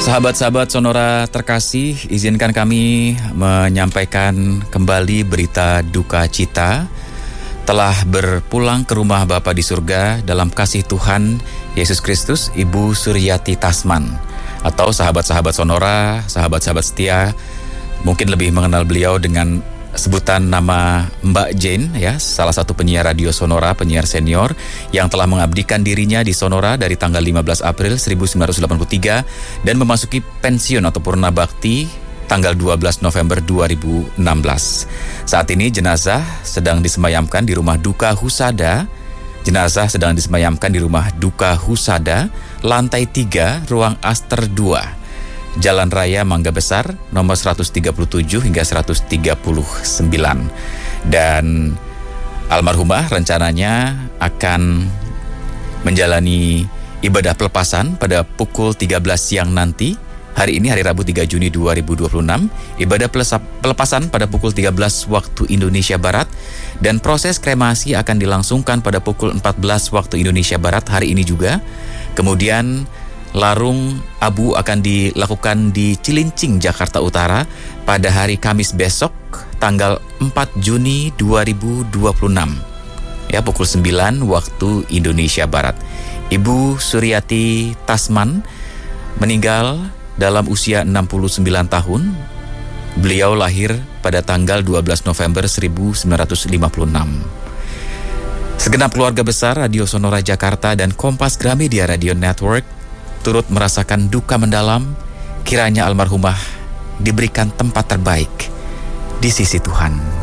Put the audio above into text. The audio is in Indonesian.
Sahabat-sahabat Sonora terkasih, izinkan kami menyampaikan kembali berita duka cita telah berpulang ke rumah Bapa di surga dalam kasih Tuhan Yesus Kristus, Ibu Suryati Tasman, atau sahabat-sahabat Sonora, sahabat-sahabat setia, mungkin lebih mengenal beliau dengan sebutan nama Mbak Jane, ya, salah satu penyiar radio Sonora, penyiar senior yang telah mengabdikan dirinya di Sonora dari tanggal 15 April 1983 dan memasuki pensiun atau purna bakti tanggal 12 November 2016. Saat ini jenazah sedang disemayamkan di rumah duka Husada. Jenazah sedang disemayamkan di rumah duka Husada, lantai 3, ruang Aster 2. Jalan Raya Mangga Besar, nomor 137 hingga 139. Dan almarhumah rencananya akan menjalani ibadah pelepasan pada pukul 13 siang nanti. Hari ini hari Rabu 3 Juni 2026. Ibadah pelepasan pada pukul 13 waktu Indonesia Barat. Dan proses kremasi akan dilangsungkan pada pukul 14 waktu Indonesia Barat hari ini juga. Kemudian larung abu akan dilakukan di Cilincing, Jakarta Utara pada hari Kamis besok, tanggal 4 Juni 2026. Ya, pukul 9 waktu Indonesia Barat. Ibu Suryati Tasman meninggal dalam usia 69 tahun. Beliau lahir pada tanggal 12 November 1956. Segenap keluarga besar Radio Sonora Jakarta dan Kompas Gramedia Radio Network turut merasakan duka mendalam. Kiranya almarhumah diberikan tempat terbaik di sisi Tuhan.